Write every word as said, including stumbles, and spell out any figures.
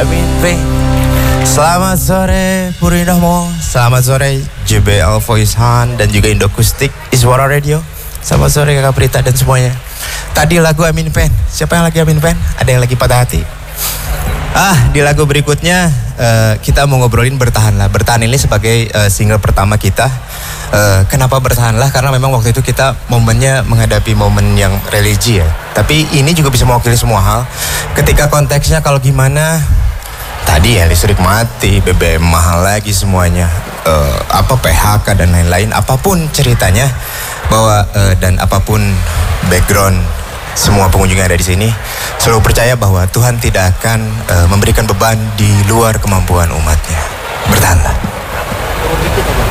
Amin P. Selamat sore Purinomo, selamat sore J B L Voice Han dan juga Indokustik Iswara Radio. Selamat sore Kakak Prita dan semuanya. Tadi lagu Amin Pen. Siapa yang lagi Amin Pen? Ada yang lagi patah hati? Ah, di lagu berikutnya uh, kita mau ngobrolin Bertahanlah. Bertahan ini sebagai uh, single pertama kita. Uh, kenapa Bertahanlah? Karena memang waktu itu kita momennya menghadapi momen yang religi ya. Tapi ini juga bisa mewakili semua hal. Ketika konteksnya kalau gimana, tadi ya listrik mati, B B M mahal lagi semuanya, uh, apa P H K dan lain-lain, apapun ceritanya, bahwa uh, dan apapun background semua pengunjung yang ada di sini, selalu percaya bahwa Tuhan tidak akan uh, memberikan beban di luar kemampuan umatnya. Bertahanlah.